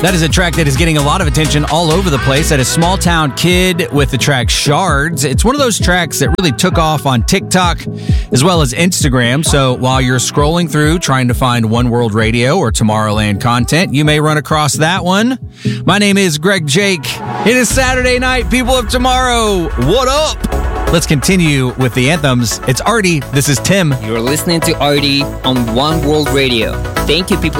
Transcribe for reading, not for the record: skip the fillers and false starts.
That is a track that is getting a lot of attention all over the place. That is Small Town Kid with the track Shards. It's one of those tracks that really took off on TikTok as well as Instagram. So while you're scrolling through trying to find One World Radio or Tomorrowland content, you may run across that one. My name is Greg Jake. It is Saturday night, people of tomorrow. What up? Let's continue with the anthems. It's Artie. This is Tim. You're listening to Artie on One World Radio. Thank you, people